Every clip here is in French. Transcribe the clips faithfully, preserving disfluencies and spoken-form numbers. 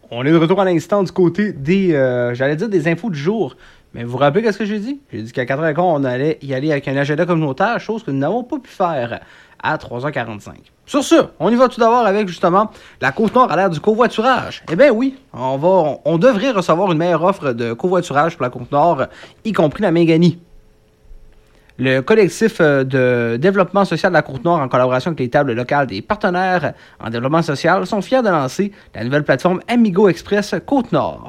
On est de retour à l'instant du côté des, euh, j'allais dire des infos du jour. Mais vous vous rappelez qu'est-ce que j'ai dit? J'ai dit qu'à quatre heures quinze, on allait y aller avec un agenda communautaire, chose que nous n'avons pas pu faire à trois heures quarante-cinq. Sur ce, on y va tout d'abord avec justement la Côte-Nord à l'ère du covoiturage. Eh bien oui, on, va, on, on devrait recevoir une meilleure offre de covoiturage pour la Côte-Nord, y compris la Méganie. Le collectif de développement social de la Côte-Nord, en collaboration avec les tables locales des partenaires en développement social, sont fiers de lancer la nouvelle plateforme Amigo Express Côte-Nord.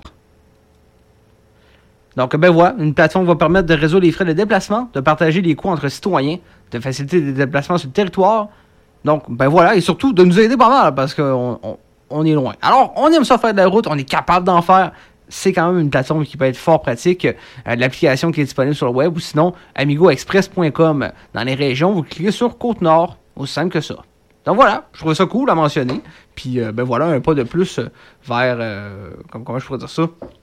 Donc, ben voilà, une plateforme qui va permettre de résoudre les frais de déplacement, de partager les coûts entre citoyens, de faciliter les déplacements sur le territoire. Donc, ben voilà, et surtout de nous aider pas mal, parce qu'on on, on est loin. Alors, on aime ça faire de la route, on est capable d'en faire. C'est quand même une plateforme qui peut être fort pratique. Euh, l'application qui est disponible sur le web ou sinon amigo express point com. Dans les régions, vous cliquez sur Côte-Nord. Aussi simple que ça. Donc voilà, je trouve ça cool à mentionner. Puis euh, ben voilà, un pas de plus vers... Euh, comment je pourrais dire ça?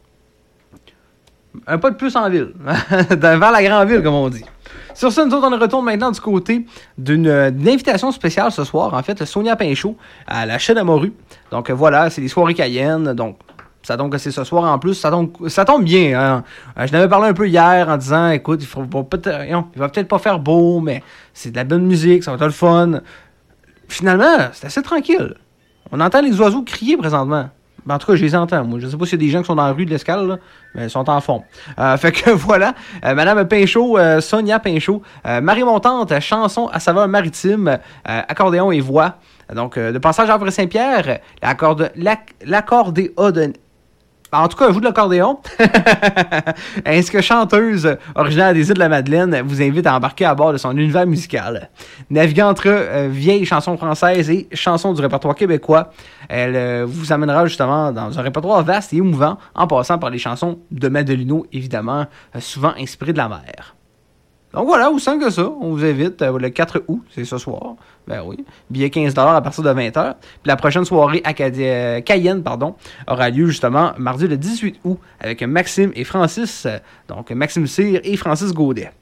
Un pas de plus en ville. Vers la grande ville, comme on dit. Sur ça, nous autres, on retourne maintenant du côté d'une, d'une invitation spéciale ce soir. En fait, le Sonia Pinchot à la Chaîne à Morue. Donc euh, voilà, c'est les soirées Cayenne. Donc... Ça tombe que c'est ce soir en plus. Ça tombe, ça tombe bien. Hein? Euh, je n'avais parlé un peu hier en disant, écoute, il faut, va peut-être, non, il va peut-être pas faire beau, mais c'est de la bonne musique, ça va être le fun. Finalement, c'est assez tranquille. On entend les oiseaux crier présentement. Ben, en tout cas, je les entends. Moi, je sais pas s'il y a des gens qui sont dans la rue de l'Escale, là, mais ils sont en fond. Euh, fait que voilà, euh, Madame Pinchot, euh, Sonia Pinchot, euh, Marie Montante, chanson à saveur maritime, euh, accordéon et voix. Donc, euh, de passage à Havre-Saint-Pierre, l'accorde, l'ac, l'accordéon... En tout cas, vous de l'accordéon, ainsi que chanteuse originaire des îles de la Madeleine, vous invite à embarquer à bord de son univers musical. Naviguant entre euh, vieilles chansons françaises et chansons du répertoire québécois, elle euh, vous amènera justement dans un répertoire vaste et émouvant, en passant par les chansons de Madelino, évidemment, euh, souvent inspirées de la mer. Donc voilà, aussi simple que ça, on vous invite euh, le quatre août, c'est ce soir, ben oui, billet quinze dollars à partir de vingt heures. Puis la prochaine soirée à euh, Cayenne, pardon, aura lieu justement mardi le dix-huit août avec Maxime et Francis, euh, donc Maxime Cyr et Francis Gaudet.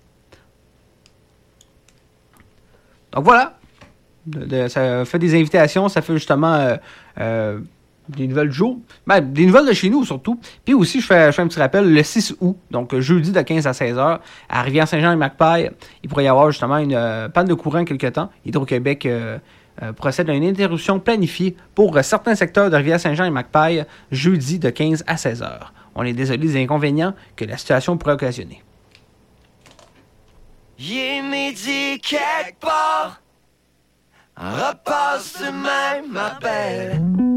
Donc voilà, de, de, ça fait des invitations, ça fait justement... Euh, euh, des nouvelles du jour. Ben, des nouvelles de chez nous, surtout. Puis aussi, je fais, je fais un petit rappel, le six août, donc jeudi de quinze à seize heures, à Rivière-Saint-Jean et Macpail, il pourrait y avoir justement une euh, panne de courant quelque temps. Hydro-Québec euh, euh, procède à une interruption planifiée pour euh, certains secteurs de Rivière-Saint-Jean et Macpail, jeudi de quinze à seize heures. On est désolé des inconvénients que la situation pourrait occasionner. Il est midi quelque part, repasse demain, ma belle.